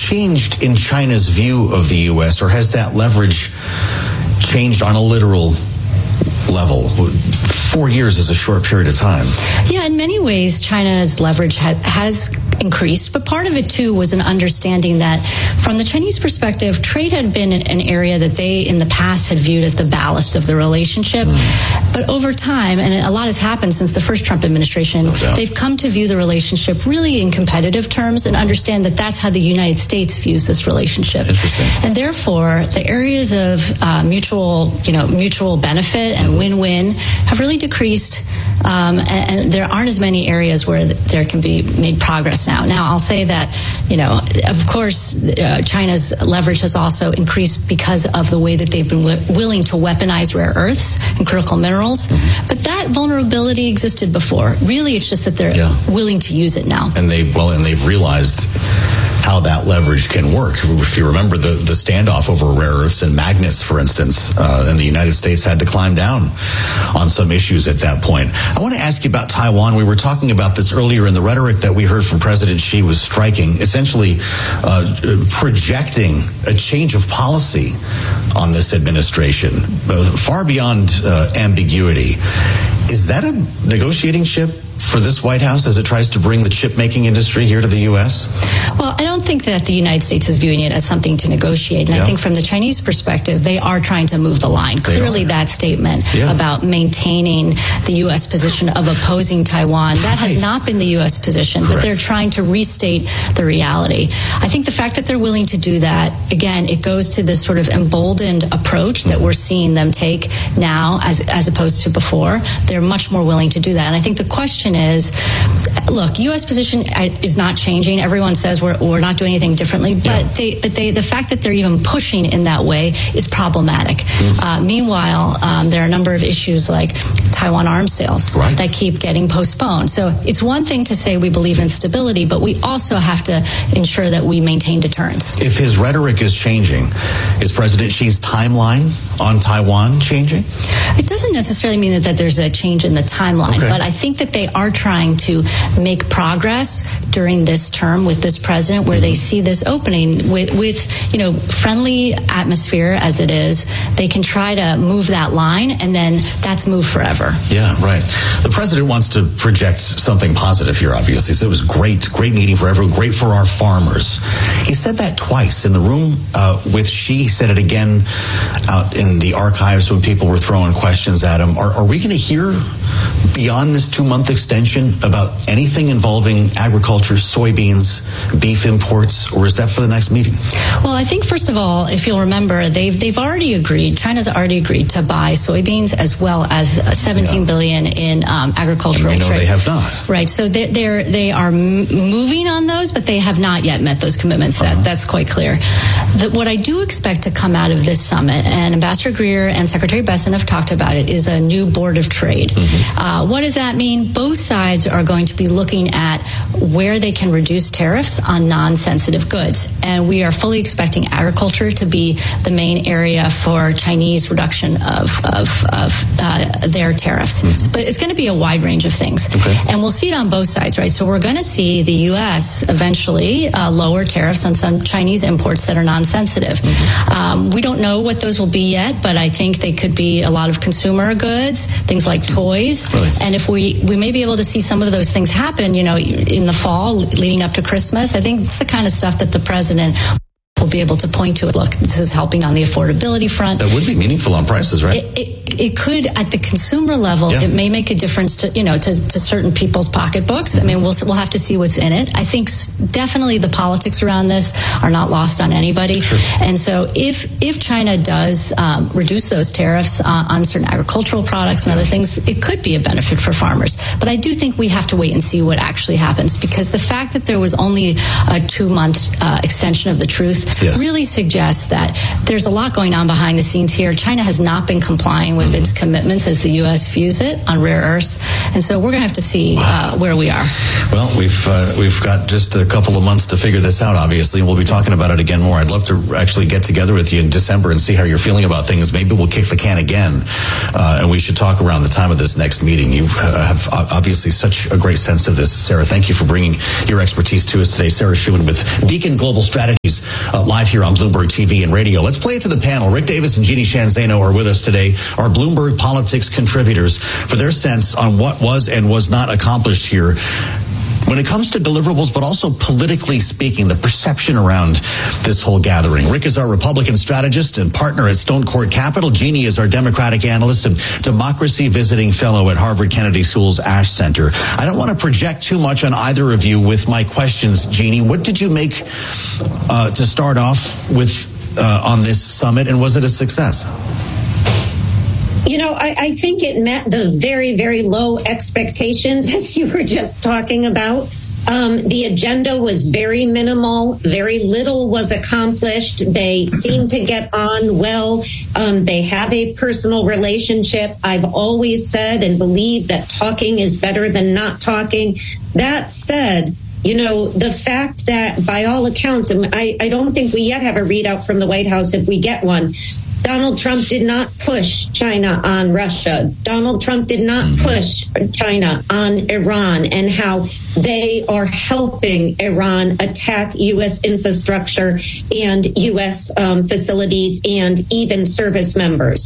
changed in China's view of the U.S., or has that leverage changed on a literal level? 4 years is a short period of time. Yeah, in many ways, China's leverage has increased, but part of it too was an understanding that from the Chinese perspective, trade had been an area that they in the past had viewed as the ballast of the relationship. But over time, and a lot has happened since the first Trump administration, they've come to view the relationship really in competitive terms and understand that that's how the United States views this relationship. Interesting. And therefore, the areas of mutual benefit and win-win have really decreased, and there aren't as many areas where there can be made progress now. Now, I'll say that, of course, China's leverage has also increased because of the way that they've been willing to weaponize rare earths and critical minerals. But that vulnerability existed before. Really, it's just that they're willing to use it now. And they've realized how that leverage can work. If you remember the standoff over rare earths and magnets, for instance, and the United States had to climb down on some issues at that point. I want to ask you about Taiwan. We were talking about this earlier, and the rhetoric that we heard from President Xi was striking, essentially projecting a change of policy on this administration, far beyond ambiguity. Is that a negotiating chip for this White House as it tries to bring the chip-making industry here to the U.S.? Well, I don't think that the United States is viewing it as something to negotiate. And I think from the Chinese perspective, they are trying to move the line. Clearly, that statement about maintaining the U.S. position of opposing Taiwan, that has not been the U.S. position, but they're trying to restate the reality. I think the fact that they're willing to do that, again, it goes to this sort of emboldened approach that we're seeing them take now as opposed to before. They're much more willing to do that. And I think the question is, look, U.S. position is not changing. Everyone says we're not doing anything differently, but the fact that they're even pushing in that way is problematic. Meanwhile, there are a number of issues like Taiwan arms sales that keep getting postponed. So it's one thing to say we believe in stability, but we also have to ensure that we maintain deterrence. If his rhetoric is changing, is President Xi's timeline on Taiwan changing? It doesn't necessarily mean that there's a change in the timeline, but I think that they are trying to make progress during this term with this president, where they see this opening with friendly atmosphere as it is. They can try to move that line, and then that's move forever. Yeah, right. The president wants to project something positive here, obviously. So it was great meeting for everyone, great for our farmers. He said that twice in the room with Xi. He said it again out in the archives when people were throwing questions at him. Are we going to hear beyond this 2-month extension about anything involving agriculture, soybeans, beef imports, or is that for the next meeting? Well, I think, first of all, if you'll remember, they've already agreed, China's already agreed to buy soybeans as well as $17 billion in agricultural trade. And we know they have not. Right. So they are moving on those, but they have not yet met those commitments. That's quite clear. What I do expect to come out of this summit, and Ambassador Greer and Secretary Besson have talked about it, is a new board of trade. What does that mean? Both sides are going to be looking at where they can reduce tariffs on non-sensitive goods. And we are fully expecting agriculture to be the main area for Chinese reduction of their tariffs. But it's going to be a wide range of things. And we'll see it on both sides, right? So we're going to see the U.S. eventually lower tariffs on some Chinese imports that are non-sensitive. We don't know what those will be yet, but I think they could be a lot of consumer goods, things like toys. And if we may be able to see some of those things happen, in the fall leading up to Christmas, I think it's the kind of stuff that the president will be able to point to. Look, this is helping on the affordability front. That would be meaningful on prices, right? It could, at the consumer level, it may make a difference to certain people's pocketbooks. I mean, we'll have to see what's in it. I think definitely the politics around this are not lost on anybody. And so if China does reduce those tariffs on certain agricultural products and other things, it could be a benefit for farmers. But I do think we have to wait and see what actually happens, because the fact that there was only a 2-month extension of the truce really suggests that there's a lot going on behind the scenes here. China has not been complying with its commitments as the U.S. views it on rare earths. And so we're going to have to see where we are. Well, we've got just a couple of months to figure this out, obviously, and we'll be talking about it again more. I'd love to actually get together with you in December and see how you're feeling about things. Maybe we'll kick the can again, and we should talk around the time of this next meeting. You have obviously such a great sense of this, Sarah. Thank you for bringing your expertise to us today. Sarah Schuman with Beacon Global Strategies, live here on Bloomberg TV and radio. Let's play it to the panel. Rick Davis and Jeannie Sheehan Zaino are with us today, our Bloomberg Politics contributors, for their sense on what was and was not accomplished here when it comes to deliverables, but also politically speaking, the perception around this whole gathering. Rick is our Republican strategist and partner at Stone Court Capital. Jeannie is our Democratic analyst and democracy visiting fellow at Harvard Kennedy School's Ash Center. I don't want to project too much on either of you with my questions. Jeannie, what did you make to start off with on this summit, and was it a success? You know, I think it met the very, very low expectations, as you were just talking about. The agenda was very minimal. Very little was accomplished. They seem to get on well. They have a personal relationship. I've always said and believe that talking is better than not talking. That said, you know, the fact that by all accounts, and I don't think we yet have a readout from the White House if we get one, Donald Trump did not push China on Russia. Donald Trump did not push China on Iran and how they are helping Iran attack U.S. infrastructure and U.S. facilities and even service members.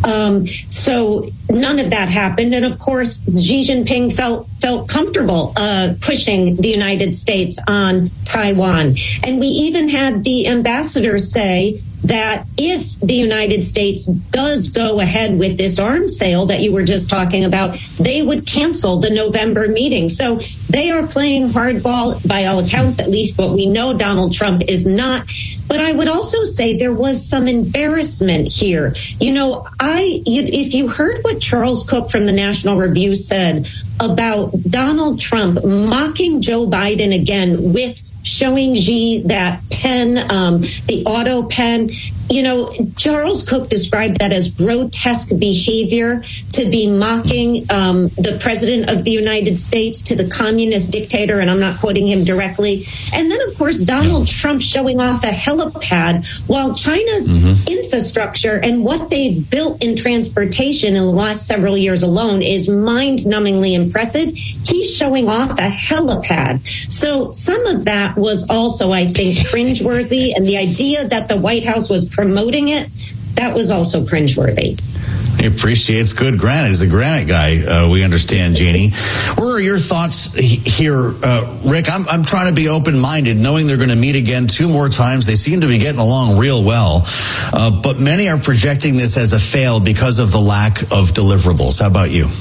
So none of that happened. And of course, Xi Jinping felt comfortable pushing the United States on Taiwan. And we even had the ambassador say that if the United States does go ahead with this arms sale that you were just talking about, they would cancel the November meeting. So they are playing hardball by all accounts, at least what we know Donald Trump is not. But I would also say there was some embarrassment here. You know, if you heard what Charles Cook from the National Review said about Donald Trump mocking Joe Biden again with showing Xi that pen, the auto pen. You know, Charles Cook described that as grotesque behavior, to be mocking the president of the United States to the communist dictator, and I'm not quoting him directly. And then, of course, Donald Trump showing off a helipad while China's infrastructure and what they've built in transportation in the last several years alone is mind-numbingly impressive. He's showing off a helipad. So some of that was also, I think, cringeworthy, and the idea that the White House was promoting it, that was also cringeworthy. He appreciates good granite. He's a granite guy, we understand, Jeannie. What are your thoughts here, Rick? I'm trying to be open-minded, knowing they're going to meet again 2 more times. They seem to be getting along real well. But many are projecting this as a fail because of the lack of deliverables. How about you?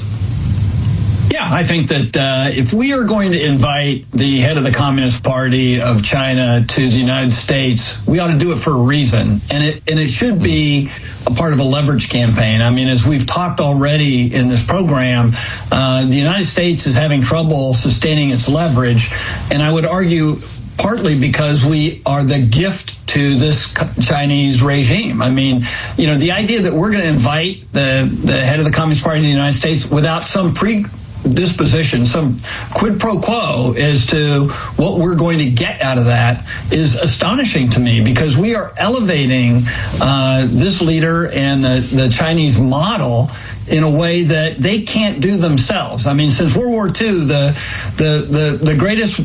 Yeah, I think that if we are going to invite the head of the Communist Party of China to the United States, we ought to do it for a reason. And it should be a part of a leverage campaign. I mean, as we've talked already in this program, the United States is having trouble sustaining its leverage. And I would argue partly because we are the gift to this Chinese regime. I mean, you know, the idea that we're going to invite the head of the Communist Party of the United States without some predisposition, some quid pro quo as to what we're going to get out of that is astonishing to me, because we are elevating this leader and the Chinese model in a way that they can't do themselves. I mean, since World War II, the greatest,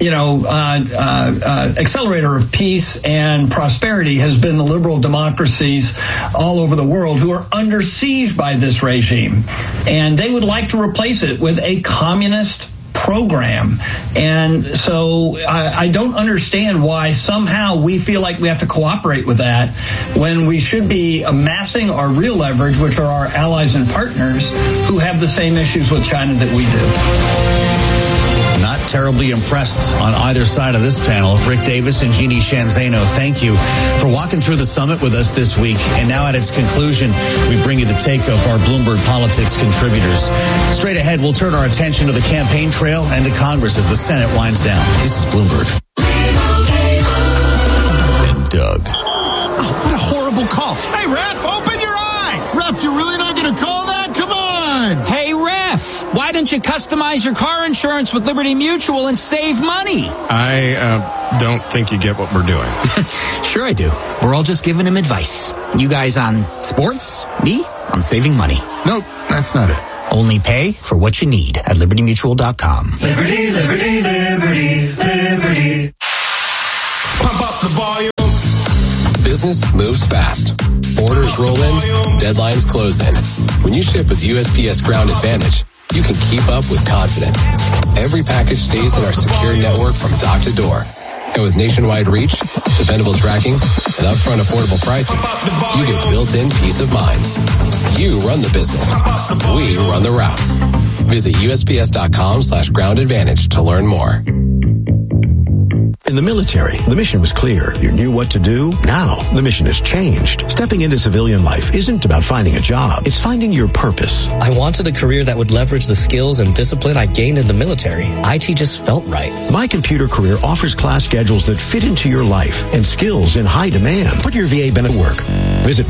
accelerator of peace and prosperity has been the liberal democracies all over the world who are under siege by this regime. And they would like to replace it with a communist program. And so I don't understand why somehow we feel like we have to cooperate with that when we should be amassing our real leverage, which are our allies and partners who have the same issues with China that we do. Not terribly impressed on either side of this panel. Rick Davis and Jeannie Sheehan Zaino, thank you for walking through the summit with us this week. And now at its conclusion, we bring you the take of our Bloomberg Politics contributors. Straight ahead, we'll turn our attention to the campaign trail and to Congress as the Senate winds down. This is Bloomberg. And Doug. shouldn't you customize your car insurance with Liberty Mutual and save money? I don't think you get what we're doing. Sure I do. We're all just giving him advice. You guys on sports, me on saving money. Nope, that's not it. Only pay for what you need at libertymutual.com. Liberty, liberty, liberty, liberty. Pump up the volume. Business moves fast. Orders roll in, deadlines close in. When you ship with USPS Ground Advantage, you can keep up with confidence. Every package stays in our secure network from dock to door. And with nationwide reach, dependable tracking, and upfront affordable pricing, you get built-in peace of mind. You run the business. We run the routes. Visit USPS.com/Ground Advantage to learn more. In the military, the mission was clear. You knew what to do. Now, the mission has changed. Stepping into civilian life isn't about finding a job. It's finding your purpose. I wanted a career that would leverage the skills and discipline I gained in the military. IT just felt right. My Computer Career offers class schedules that fit into your life and skills in high demand. Put your VA benefit work. Visit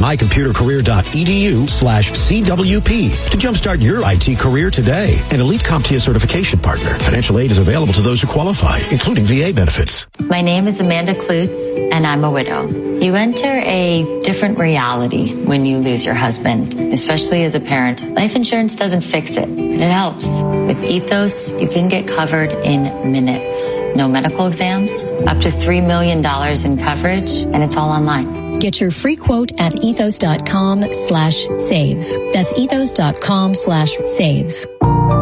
mycomputercareer.edu/CWP to jumpstart your IT career today. An elite CompTIA certification partner. Financial aid is available to those who qualify, including VA benefits. My name is Amanda Klutz, and I'm a widow. You enter a different reality when you lose your husband, especially as a parent. Life insurance doesn't fix it, but it helps. With Ethos, you can get covered in minutes. No medical exams, up to $3 million in coverage, and it's all online. Get your free quote at ethos.com/save. That's ethos.com/save.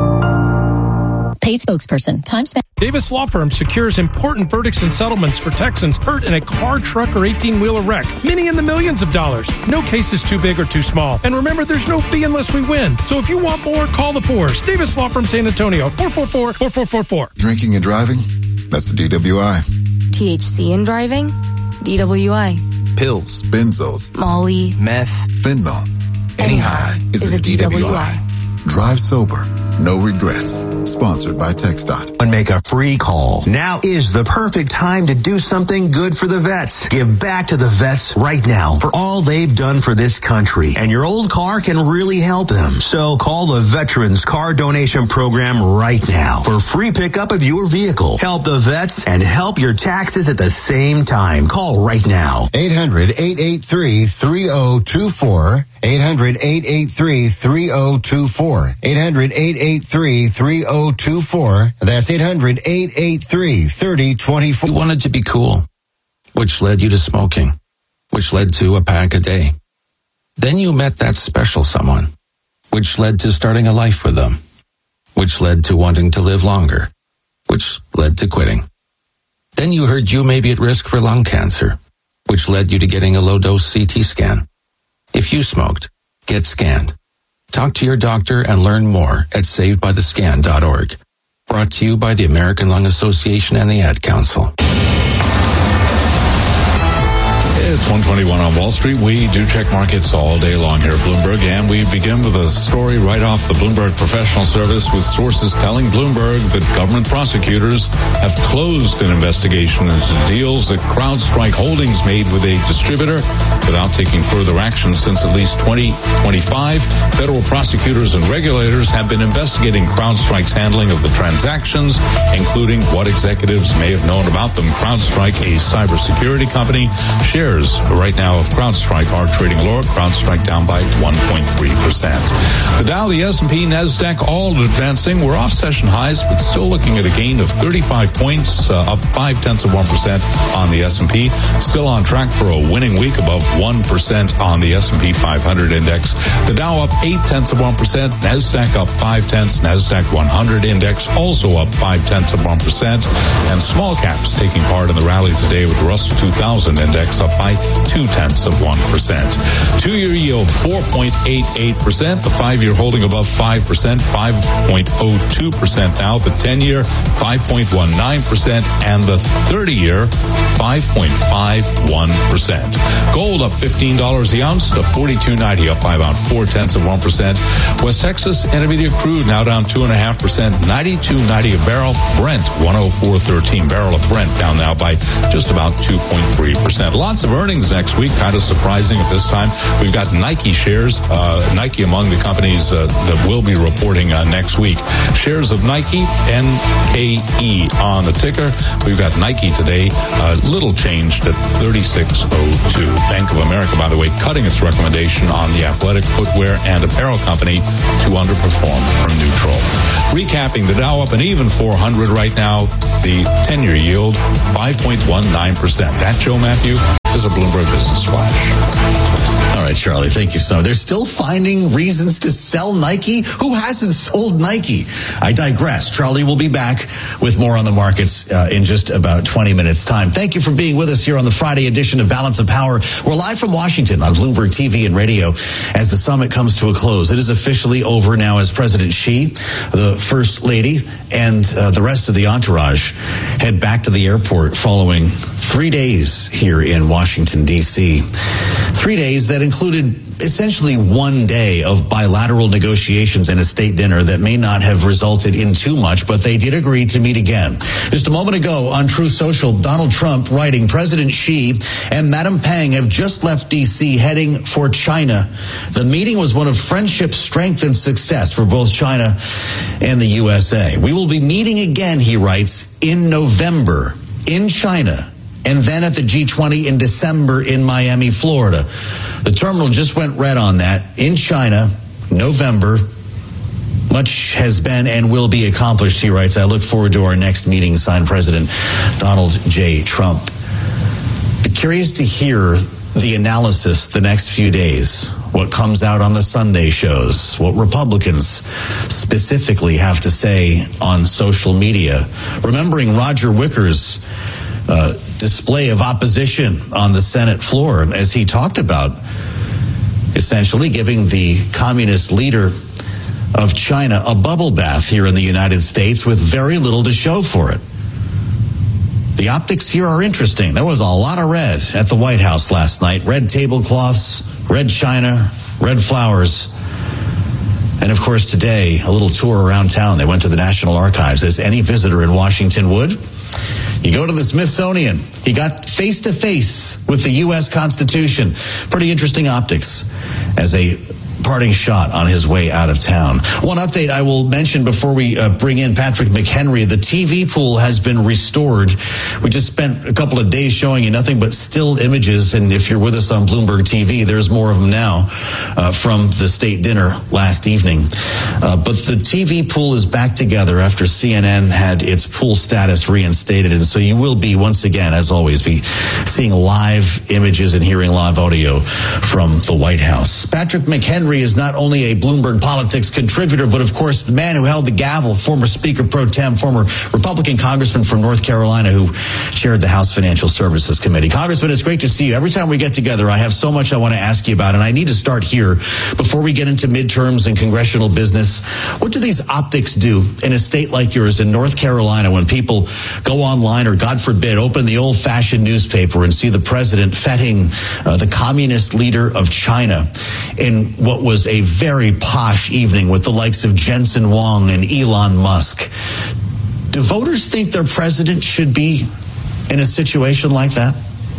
Paid spokesperson. Time spent. Davis Law Firm secures important verdicts and settlements for Texans hurt in a car, truck, or 18-wheeler wreck. Many in the millions of dollars. No case is too big or too small. And remember, there's no fee unless we win. So if you want more, call the Fours. Davis Law Firm, San Antonio, 444-4444. Drinking and driving? That's the DWI. THC in driving? DWI. Pills, benzos, Molly, meth, fentanyl. Any high is a DWI. Drive sober. No regrets. Sponsored by TxDOT. And make a free call. Now is the perfect time to do something good for the vets. Give back to the vets right now for all they've done for this country. And your old car can really help them. So call the Veterans Car Donation Program right now for free pickup of your vehicle. Help the vets and help your taxes at the same time. Call right now. 800-883-3024. 800-883-3024. 800-883-3024. That's 800-883-3024. You wanted to be cool, which led you to smoking, which led to a pack a day. Then you met that special someone, which led to starting a life with them, which led to wanting to live longer, which led to quitting. Then you heard you may be at risk for lung cancer, which led you to getting a low-dose CT scan. If you smoked, get scanned. Talk to your doctor and learn more at savedbythescan.org. Brought to you by the American Lung Association and the Ad Council. It's 121 on Wall Street. We do check markets all day long here at Bloomberg, and we begin with a story right off the Bloomberg Professional Service with sources telling Bloomberg that government prosecutors have closed an investigation into deals that CrowdStrike Holdings made with a distributor without taking further action since at least 2025. Federal prosecutors and regulators have been investigating CrowdStrike's handling of the transactions, including what executives may have known about them. CrowdStrike, a cybersecurity company, shares right now of CrowdStrike are trading lower. CrowdStrike down by 1.3%. The Dow, the S&P, NASDAQ all advancing. We're off session highs, but still looking at a gain of 35 points, up 0.5% on the S&P. Still on track for a winning week above 1% on the S&P 500 index. The Dow up 0.8%, NASDAQ up 0.5%, NASDAQ 100 index also up 0.5%, and small caps taking part in the rally today with the Russell 2000 index up by 0.2%. 2-year yield 4.88%. The 5-year holding above 5%, 5.02% now. The 10-year 5.19%, and the 30-year 5.51%. Gold up $15 the ounce to $42.90, up by about 0.4%. West Texas Intermediate crude now down 2.5%, $92.90 a barrel. Brent 104.13 barrel of Brent down now by just about 2.3%. Lots of earnings next week. Kind of surprising at this time. We've got Nike shares, Nike among the companies that will be reporting next week. Shares of Nike, NKE on the ticker. We've got Nike today, little changed at 36.02. Bank of America, by the way, cutting its recommendation on the athletic footwear and apparel company to underperform from neutral. Recapping, the Dow up an even 400 right now. The 10-year yield, 5.19%. That, Joe Matthew, is a Bloomberg Business Flash. All right, Charlie, thank you so much. They're still finding reasons to sell Nike? Who hasn't sold Nike? I digress. Charlie will be back with more on the markets in just about 20 minutes' time. Thank you for being with us here on the Friday edition of Balance of Power. We're live from Washington on Bloomberg TV and radio as the summit comes to a close. It is officially over now as President Xi, the First Lady, and the rest of the entourage head back to the airport following 3 days here in Washington, D.C. 3 days that included essentially 1 day of bilateral negotiations and a state dinner that may not have resulted in too much, but they did agree to meet again. Just a moment ago on Truth Social, Donald Trump writing, President Xi and Madam Peng have just left D.C. heading for China. The meeting was one of friendship, strength, and success for both China and the USA. We will be meeting again, he writes, in November in China, and then at the G20 in December in Miami, Florida. The terminal just went red on that. In China, November. Much has been and will be accomplished, he writes. I look forward to our next meeting, signed President Donald J. Trump. Be curious to hear the analysis the next few days. What comes out on the Sunday shows, what Republicans specifically have to say on social media. Remembering Roger Wicker's display of opposition on the Senate floor as he talked about essentially giving the communist leader of China a bubble bath here in the United States with very little to show for it. The optics here are interesting. There was a lot of red at the White House last night. Red tablecloths, red china, red flowers. And of course today, a little tour around town. They went to the National Archives, as any visitor in Washington would. You go to the Smithsonian. He got face-to-face with the U.S. Constitution. Pretty interesting optics as a parting shot on his way out of town. One update I will mention before we bring in Patrick McHenry. The TV pool has been restored. We just spent a couple of days showing you nothing but still images, and if you're with us on Bloomberg TV, there's more of them now from the state dinner last evening. But the TV pool is back together after CNN had its pool status reinstated, and so you will be, once again, as always, be seeing live images and hearing live audio from the White House. Patrick McHenry is not only a Bloomberg Politics contributor, but of course the man who held the gavel, former Speaker Pro Tem, former Republican Congressman from North Carolina who chaired the House Financial Services Committee. Congressman, it's great to see you. Every time we get together, I have so much I want to ask you about, and I need to start here before we get into midterms and congressional business. What do these optics do in a state like yours in North Carolina when people go online or, God forbid, open the old-fashioned newspaper and see the president feting the communist leader of China in what was a very posh evening with the likes of Jensen Huang and Elon Musk? Do voters think their president should be in a situation like that?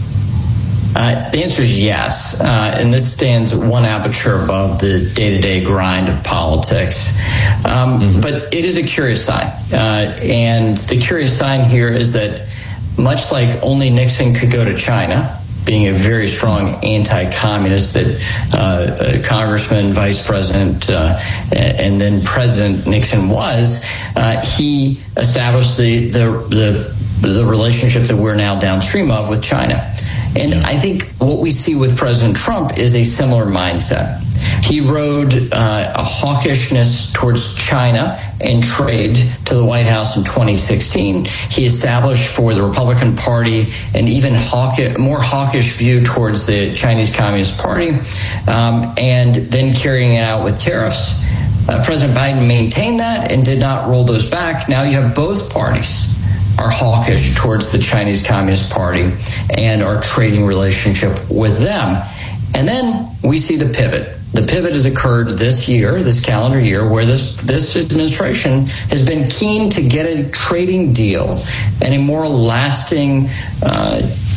The answer is yes, and this stands one aperture above the day-to-day grind of politics. But it is a curious sign, and the curious sign here is that much like only Nixon could go to China, being a very strong anti-communist, that Congressman, Vice President, and then President Nixon was, he established the relationship that we're now downstream of with China. And I think what we see with President Trump is a similar mindset. He rode a hawkishness towards China and trade to the White House in 2016. He established for the Republican Party an even more hawkish view towards the Chinese Communist Party, and then carrying it out with tariffs. President Biden maintained that and did not roll those back. Now you have both parties are hawkish towards the Chinese Communist Party and our trading relationship with them. And then we see the pivot. The pivot has occurred this year, this calendar year, where this administration has been keen to get a trading deal and a more lasting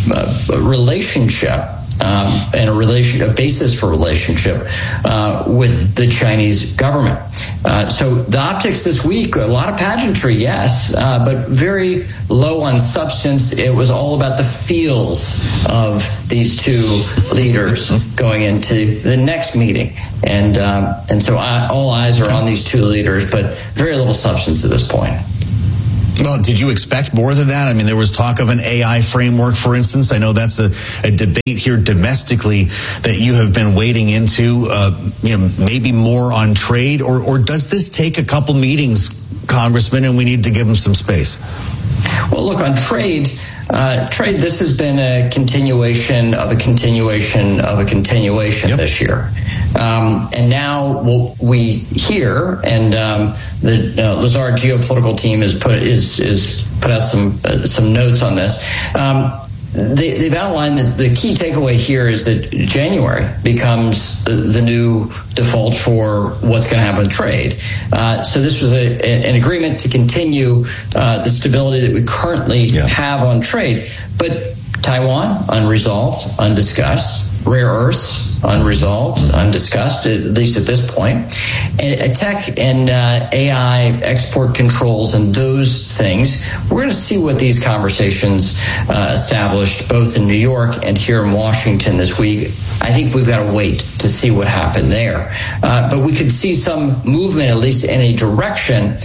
relationship and a basis for relationship with the Chinese government. So the optics this week, a lot of pageantry, yes, but very low on substance. It was all about the feels of these two leaders going into the next meeting. And so all eyes are on these two leaders, but very little substance at this point. Well, did you expect more than that? I mean, there was talk of an AI framework, for instance. I know that's a debate here domestically that you have been wading into, maybe more on trade, or does this take a couple meetings, Congressman, and we need to give them some space? Well, look, on trade, this has been a continuation of a continuation of a continuation this year. And now what we hear, and the Lazard geopolitical team has put out some notes on this. They've outlined that the key takeaway here is that January becomes the new default for what's going to happen with trade. So this was an agreement to continue the stability that we currently have on trade. But Taiwan, unresolved, undiscussed. Rare earths, unresolved, undiscussed, at least at this point. And tech and AI export controls and those things, we're going to see what these conversations established both in New York and here in Washington this week. I think we've got to wait to see what happened there. But we could see some movement, at least in a direction,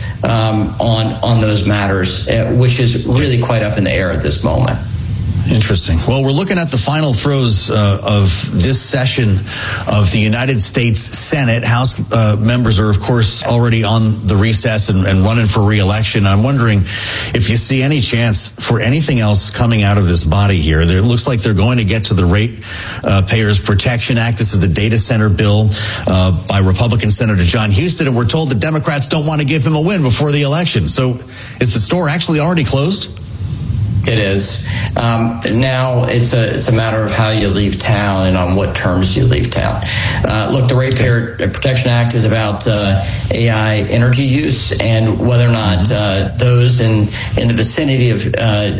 on those matters, which is really quite up in the air at this moment. Interesting. Well, we're looking at the final throes of this session of the United States Senate. House members are, of course, already on the recess and running for re-election. I'm wondering if you see any chance for anything else coming out of this body here. It looks like they're going to get to the Ratepayers Protection Act. This is the data center bill by Republican Senator John Huston, and we're told the Democrats don't want to give him a win before the election. So is the store actually already closed? It is. Now it's a matter of how you leave town and on what terms you leave town. Look, the Ratepayer Protection Act is about AI energy use and whether or not those in the vicinity of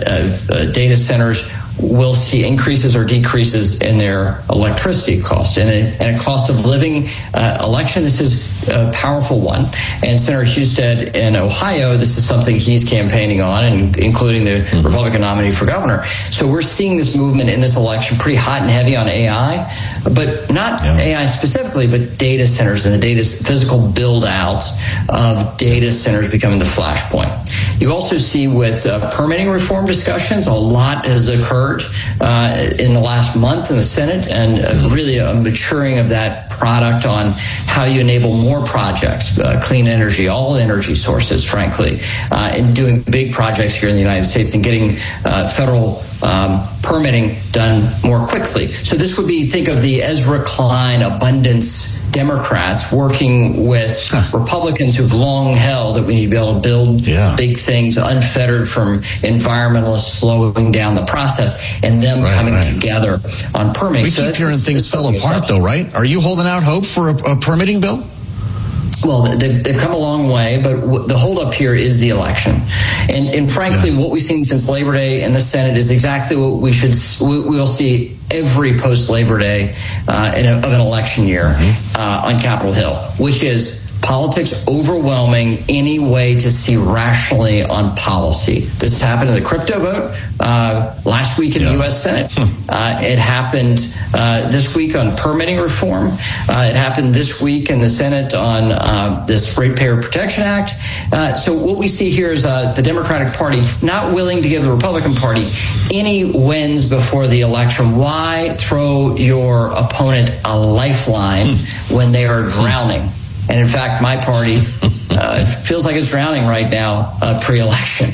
data centers will see increases or decreases in their electricity cost. And a cost of living election, this is a powerful one. And Senator Husted in Ohio, this is something he's campaigning on, and including the Republican nominee for governor. So we're seeing this movement in this election pretty hot and heavy on AI, but not AI specifically, but data centers and the physical build out of data centers becoming the flashpoint. You also see with permitting reform discussions, a lot has occurred in the last month in the Senate, and really a maturing of that product on how you enable more projects, clean energy, all energy sources, frankly, and doing big projects here in the United States and getting federal permitting done more quickly. So this would be, think of the Ezra Klein abundance Democrats working with Republicans who've long held that we need to be able to build big things unfettered from environmentalists slowing down the process and them coming together on permitting. We keep hearing things fell apart, though, right? Are you holding out hope for a permitting bill? Well, they've come a long way, but the holdup here is the election. And frankly, what we've seen since Labor Day in the Senate is exactly what we'll see every post-Labor Day of an election year on Capitol Hill, which is politics overwhelming any way to see rationally on policy. This happened in the crypto vote last week in the U.S. Senate. It happened this week on permitting reform. It happened this week in the Senate on this Ratepayer Protection Act. So what we see here is the Democratic Party not willing to give the Republican Party any wins before the election. Why throw your opponent a lifeline when they are drowning? And in fact, my party feels like it's drowning right now pre-election.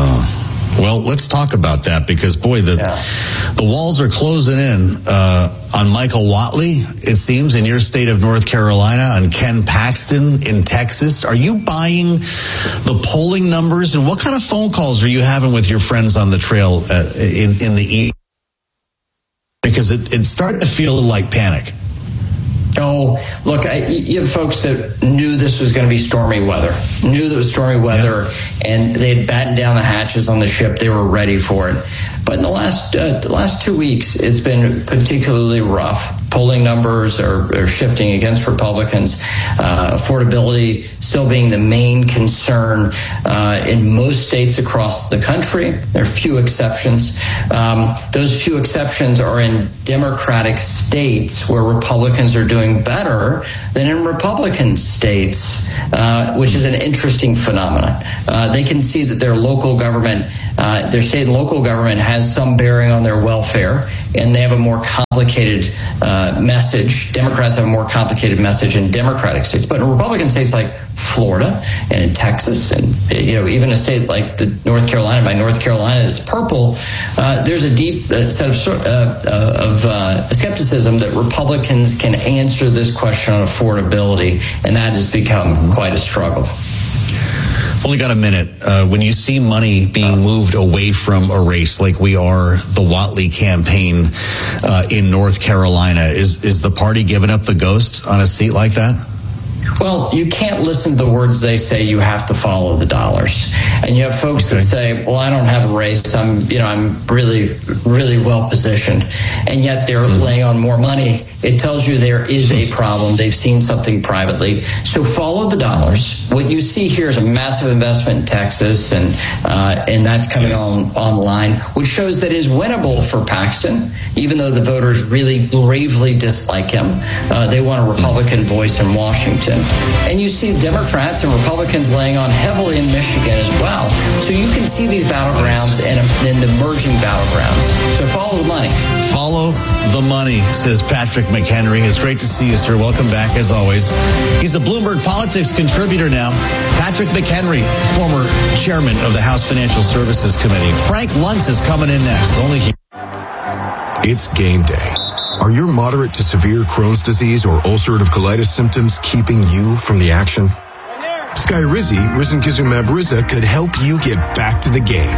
Well, let's talk about that because, boy, the walls are closing in on Michael Whatley, it seems, in your state of North Carolina, on Ken Paxton in Texas. Are you buying the polling numbers? And what kind of phone calls are you having with your friends on the trail in the east? Because it's starting to feel like panic. Oh, look, you have folks that knew this was going to be stormy weather, and they had battened down the hatches on the ship. They were ready for it. But in the last 2 weeks, it's been particularly rough. Polling numbers are shifting against Republicans. Affordability still being the main concern in most states across the country. There are few exceptions. Those few exceptions are in Democratic states where Republicans are doing better than in Republican states, which is an interesting phenomenon. They can see that their local government, their state and local government has some bearing on their welfare, and they have a more complicated message. Democrats have a more complicated message in Democratic states, but in Republican states like Florida and in Texas, and even a state like North Carolina, that's purple, there's a deep set of skepticism that Republicans can answer this question on affordability, and that has become quite a struggle. Only got a minute. When you see money being moved away from a race like we are the Whatley campaign in North Carolina, is the party giving up the ghost on a seat like that? Well, you can't listen to the words they say. You have to follow the dollars. And you have folks that say, well, I don't have a race. I'm really, really well positioned. And yet they're laying on more money. It tells you there is a problem. They've seen something privately. So follow the dollars. What you see here is a massive investment in Texas, and that's coming online, which shows that it is winnable for Paxton, even though the voters really gravely dislike him. They want a Republican voice in Washington. And you see Democrats and Republicans laying on heavily in Michigan as well. So you can see these battlegrounds and emerging battlegrounds. So follow the money. Follow the money, says Patrick McHenry. It's great to see you, sir. Welcome back, as always. He's a Bloomberg Politics contributor now. Patrick McHenry, former chairman of the House Financial Services Committee. Frank Luntz is coming in next. Only here. It's game day. Are your moderate to severe Crohn's disease or ulcerative colitis symptoms keeping you from the action? Skyrizi, risankizumab Riza, could help you get back to the game.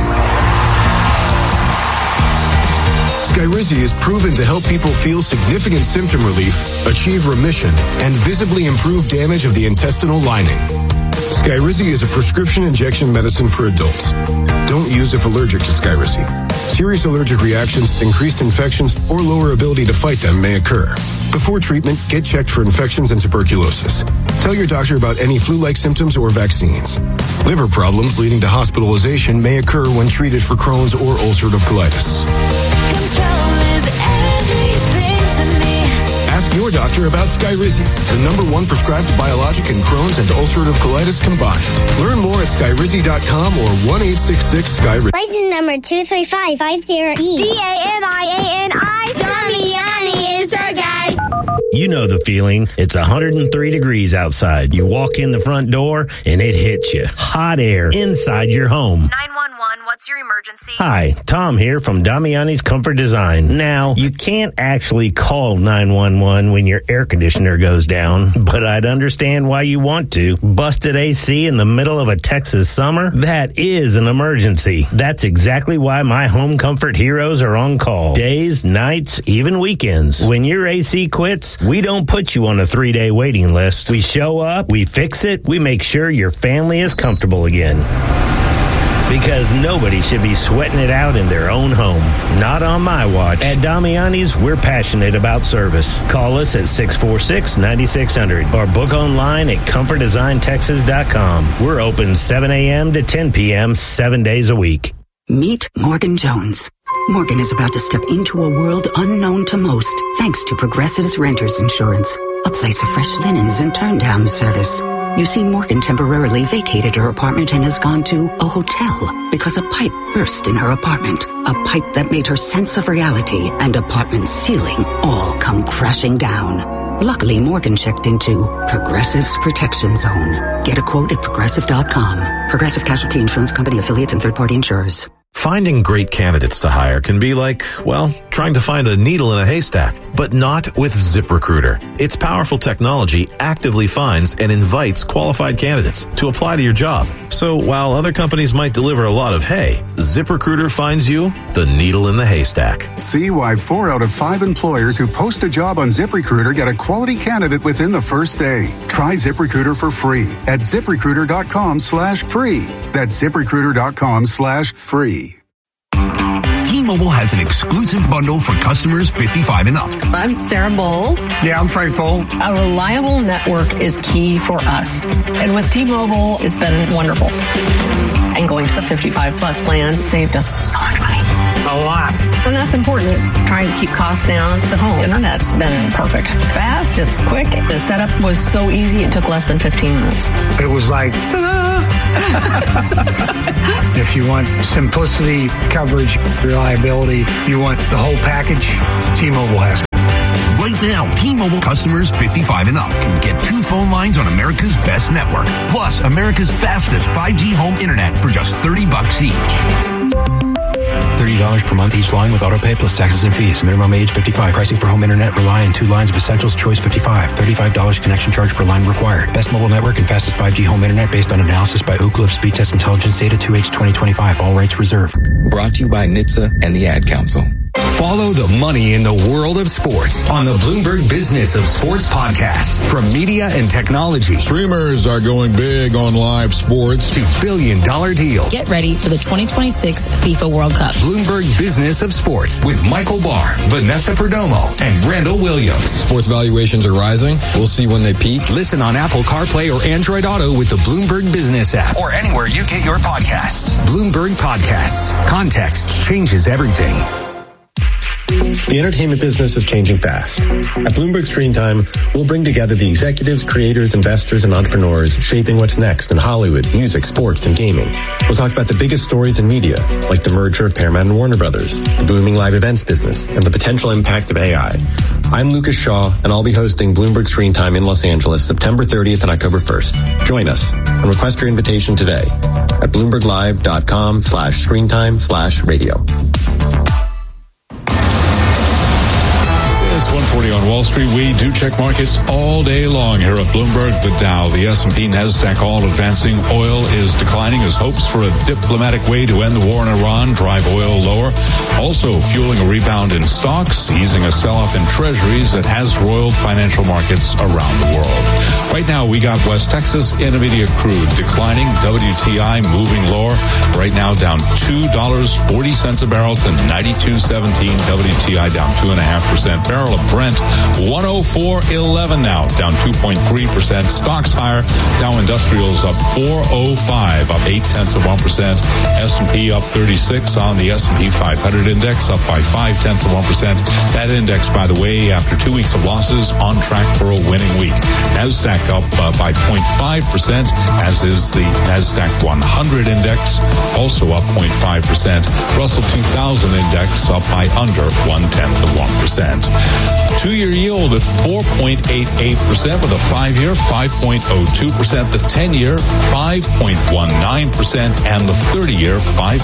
Skyrizi is proven to help people feel significant symptom relief, achieve remission, and visibly improve damage of the intestinal lining. Skyrizi is a prescription injection medicine for adults. Don't use if allergic to Skyrizi. Serious allergic reactions, increased infections, or lower ability to fight them may occur. Before treatment, get checked for infections and tuberculosis. Tell your doctor about any flu-like symptoms or vaccines. Liver problems leading to hospitalization may occur when treated for Crohn's or ulcerative colitis. Control is everything to me. Ask your doctor about Skyrizi, the #1 prescribed biologic in Crohn's and ulcerative colitis combined. Learn more at skyrizi.com or 1-866-SKYRIZI. License number 23550E. DANIANI. Damiani is our guy. You know the feeling. It's 103 degrees outside. You walk in the front door and it hits you. Hot air inside your home. 911, what's your emergency? Hi, Tom here from Damiani's Comfort Design. Now, you can't actually call 911 when your air conditioner goes down, but I'd understand why you want to. Busted AC in the middle of a Texas summer? That is an emergency. That's exactly why my home comfort heroes are on call. Days, nights, even weekends. When your AC quits, we don't put you on a 3-day waiting list. We show up, we fix it, we make sure your family is comfortable again. Because nobody should be sweating it out in their own home. Not on my watch. At Damiani's, we're passionate about service. Call us at 646-9600 or book online at comfortdesigntexas.com. We're open 7 a.m. to 10 p.m. 7 days a week. Meet Morgan Jones. Morgan is about to step into a world unknown to most, thanks to Progressive's Renters Insurance, a place of fresh linens and turn-down service. You see, Morgan temporarily vacated her apartment and has gone to a hotel because a pipe burst in her apartment. A pipe that made her sense of reality and apartment ceiling all come crashing down. Luckily, Morgan checked into Progressive's Protection Zone. Get a quote at Progressive.com. Progressive Casualty Insurance Company affiliates and third-party insurers. Finding great candidates to hire can be like, well, trying to find a needle in a haystack, but not with ZipRecruiter. Its powerful technology actively finds and invites qualified candidates to apply to your job. So while other companies might deliver a lot of hay, ZipRecruiter finds you the needle in the haystack. See why 4 out of 5 employers who post a job on ZipRecruiter get a quality candidate within the first day. Try ZipRecruiter for free at ZipRecruiter.com/free. That's ZipRecruiter.com/free. T-Mobile has an exclusive bundle for customers 55 and up. I'm Sarah Bowl. Yeah, I'm Frank Bowl. A reliable network is key for us. And with T-Mobile, it's been wonderful. And going to the 55 plus plan saved us so much money. A lot. And that's important. Trying to keep costs down. The home internet's been perfect. It's fast, it's quick. The setup was so easy, it took less than 15 minutes. It was like, ta-da! If you want simplicity, coverage, reliability, you want the whole package, T-Mobile has it. Right now, T-Mobile customers 55 and up can get 2 phone lines on America's best network, plus America's fastest 5G home internet for just $30 each. $30 per month each line with autopay plus taxes and fees. Minimum age 55. Pricing for home internet rely on 2 lines of essentials. Choice 55. $35 connection charge per line required. Best mobile network and fastest 5G home internet based on analysis by Oak Cliff Speed Test Intelligence Data 2H 2025. All rights reserved. Brought to you by NHTSA and the Ad Council. Follow the money in the world of sports on the Bloomberg Business of Sports podcast. From media and technology. Streamers are going big on live sports. To billion-dollar deals. Get ready for the 2026 FIFA World Cup. Bloomberg Business of Sports with Michael Barr, Vanessa Perdomo, and Randall Williams. Sports valuations are rising. We'll see when they peak. Listen on Apple CarPlay or Android Auto with the Bloomberg Business app or anywhere you get your podcasts. Bloomberg Podcasts. Context changes everything. The entertainment business is changing fast. At Bloomberg Screen Time, we'll bring together the executives, creators, investors, and entrepreneurs shaping what's next in Hollywood, music, sports, and gaming. We'll talk about the biggest stories in media, like the merger of Paramount and Warner Brothers, the booming live events business, and the potential impact of AI. I'm Lucas Shaw, and I'll be hosting Bloomberg Screen Time in Los Angeles September 30th and October 1st. Join us and request your invitation today at BloombergLive.com/screentime/radio. It's 1:40 on Wall Street. We do check markets all day long here at Bloomberg. The Dow, the S&P, NASDAQ all advancing. Oil is declining as hopes for a diplomatic way to end the war in Iran drive oil lower. Also fueling a rebound in stocks, easing a sell-off in treasuries that has roiled financial markets around the world. Right now, we got West Texas Intermediate crude declining. WTI moving lower. Right now, down $2.40 a barrel to 92.17. WTI down 2.5%. Barrel of Brent 104.11 now, down 2.3%. Stocks higher. Dow Industrials up 405, up 0.8%. S&P up 36 on the S&P 500 index, up by 0.5%. That index, by the way, after 2 weeks of losses, on track for a winning week. NASDAQ up by 0.5%, as is the NASDAQ 100 index, also up 0.5%. Russell 2000 index up by under 0.1%. 2-year yield at 4.88% with a 5-year 5.02%, the 10-year 5.19%, and the 30-year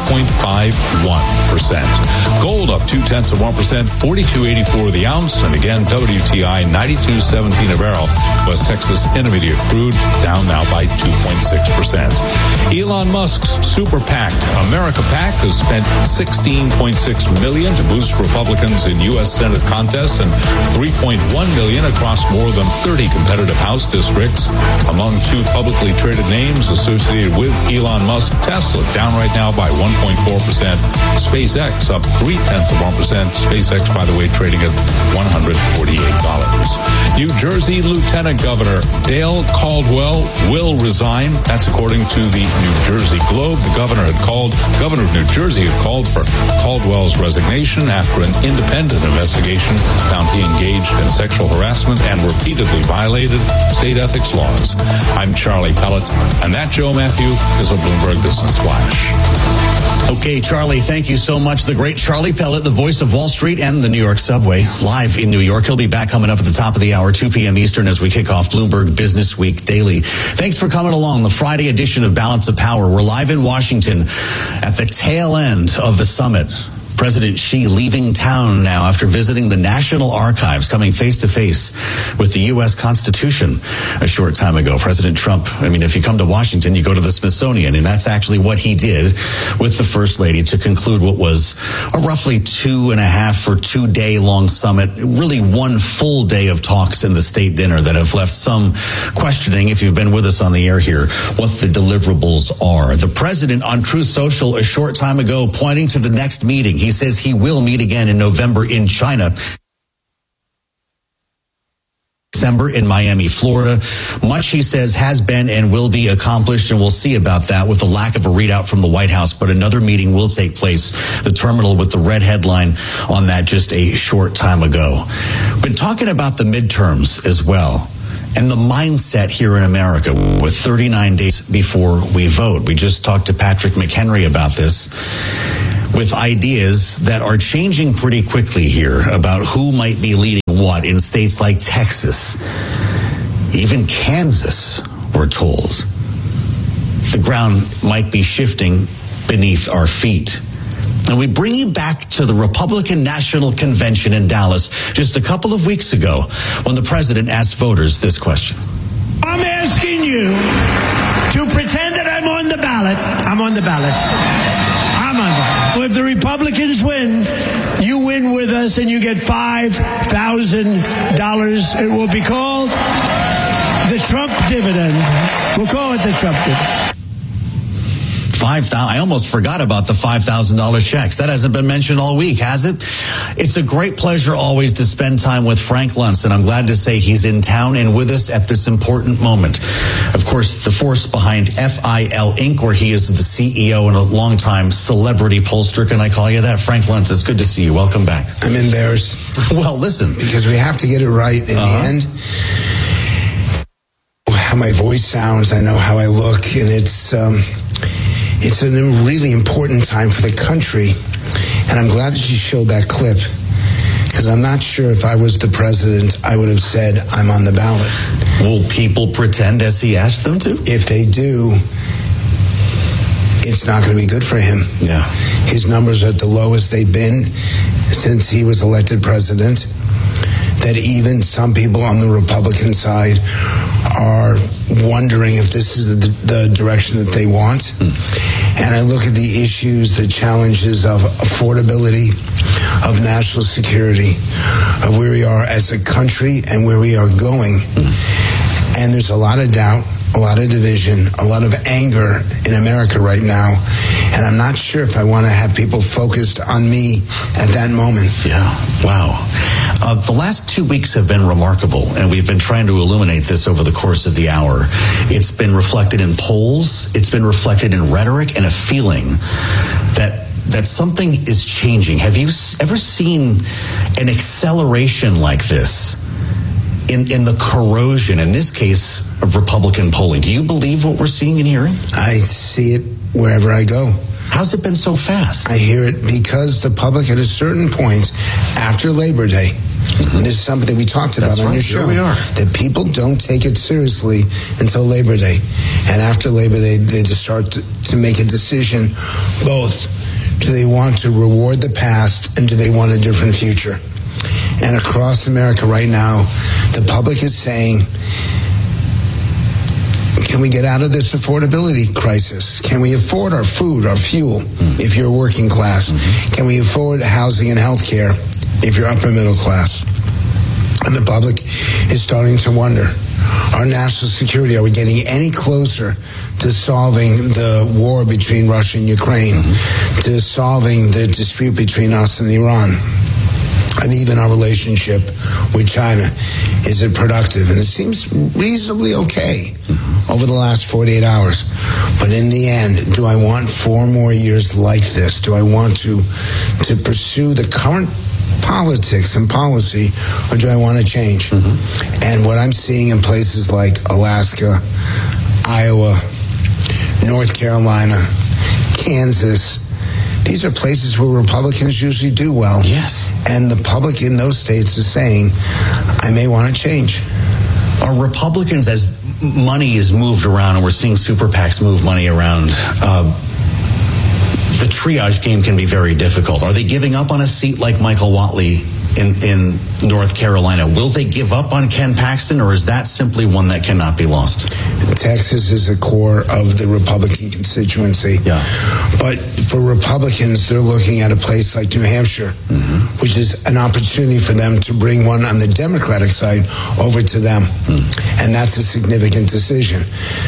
5.51%. Gold up 0.2%, 42.84 the ounce, and again WTI 92.17 a barrel. West Texas Intermediate crude down now by 2.6%. Elon Musk's super PAC, America PAC, has spent $16.6 million to boost Republicans in U.S. Senate contests and $3.1 million across more than 30 competitive House districts. Among 2 publicly traded names associated with Elon Musk, Tesla down right now by 1.4%. SpaceX up 0.3%. SpaceX, by the way, trading at $148. New Jersey Lieutenant Governor Dale Caldwell will resign. That's according to the New Jersey Globe. The governor of New Jersey had called for Caldwell's resignation after an independent investigation found he engaged in sexual harassment and repeatedly violated state ethics laws. I'm Charlie Pellet, and that, Joe Matthew, is a Bloomberg Business Flash. Okay, Charlie, thank you so much. The great Charlie Pellet, the voice of Wall Street and the New York subway, live in New York. He'll be back coming up at the top of the hour, 2 p.m. Eastern, as we kick off Bloomberg Business Week Daily. Thanks for coming along. The Friday edition of Balance of Power. We're live in Washington at the tail end of the summit. President Xi leaving town now after visiting the National Archives, coming face to face with the U.S. Constitution a short time ago. President Trump, if you come to Washington, you go to the Smithsonian, and that's actually what he did with the First Lady to conclude what was a roughly 2.5 or 2 day long summit, really one full day of talks in the state dinner that have left some questioning, if you've been with us on the air here, what the deliverables are. The president on Truth Social a short time ago pointing to the next meeting. He says he will meet again in November in China. December in Miami, Florida. Much, he says, has been and will be accomplished, and we'll see about that with the lack of a readout from the White House. But another meeting will take place, the terminal with the red headline on that just a short time ago. Been talking about the midterms as well, and the mindset here in America with 39 days before we vote. We just talked to Patrick McHenry about this, with ideas that are changing pretty quickly here about who might be leading what in states like Texas, even Kansas, we're told. The ground might be shifting beneath our feet. And we bring you back to the Republican National Convention in Dallas just a couple of weeks ago when the president asked voters this question. I'm asking you to pretend that I'm on the ballot. I'm on the ballot. I'm on the ballot. Well, if the Republicans win, you win with us and you get $5,000. It will be called the Trump dividend. We'll call it the Trump dividend. I almost forgot about the $5,000 checks. That hasn't been mentioned all week, has it? It's a great pleasure always to spend time with Frank Luntz, and I'm glad to say he's in town and with us at this important moment. Of course, the force behind FIL Inc., where he is the CEO and a longtime celebrity pollster. Can I call you that? Frank Luntz, it's good to see you. Welcome back. I'm embarrassed. Well, listen. Because we have to get it right in the end. How my voice sounds, I know how I look, and it's a really important time for the country, and I'm glad that you showed that clip, because I'm not sure if I was the president, I would have said I'm on the ballot. Will people pretend as he asked them to? If they do, it's not going to be good for him. Yeah. His numbers are at the lowest they've been since he was elected president, that even some people on the Republican side are wondering if this is the direction that they want. And I look at the issues, the challenges of affordability, of national security, of where we are as a country and where we are going. And there's a lot of doubt, a lot of division, a lot of anger in America right now. And I'm not sure if I want to have people focused on me at that moment. Yeah, wow. The last 2 weeks have been remarkable, and we've been trying to illuminate this over the course of the hour. It's been reflected in polls, it's been reflected in rhetoric, and a feeling that something is changing. Have you ever seen an acceleration like this in the corrosion, in this case, of Republican polling? Do you believe what we're seeing and hearing? I see it wherever I go. How's it been so fast? I hear it because the public at a certain point after Labor Day, and this is something that we talked about on your show, we are. that people don't take it seriously until Labor Day. And after Labor Day, they just start to make a decision, both do they want to reward the past and do they want a different future? And across America right now, the public is saying, can we get out of this affordability crisis? Can we afford our food, our fuel, if you're working class? Can we afford housing and health care if you're upper middle class? And the public is starting to wonder, our national security, are we getting any closer to solving the war between Russia and Ukraine, to solving the dispute between us and Iran? And even our relationship with China, is it productive? And it seems reasonably okay over the last 48 hours. But in the end, do I want 4 more years like this? Do I want to pursue the current politics and policy, or do I want to change? And what I'm seeing in places like Alaska, Iowa, North Carolina, Kansas, these are places where Republicans usually do well. Yes. And the public in those states is saying, I may want to change. Are Republicans, as money is moved around and we're seeing super PACs move money around, the triage game can be very difficult. Are they giving up on a seat like Michael Whatley in North Carolina? Will they give up on Ken Paxton, or is that simply one that cannot be lost? Texas is a core of the Republican constituency. Yeah. But for Republicans, they're looking at a place like New Hampshire, which is an opportunity for them to bring one on the Democratic side over to them. And that's a significant decision.